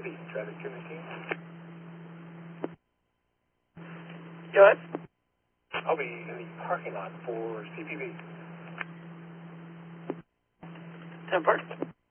City, traffic 219. Go ahead. I'll be in the parking lot for CPV. 10 Park.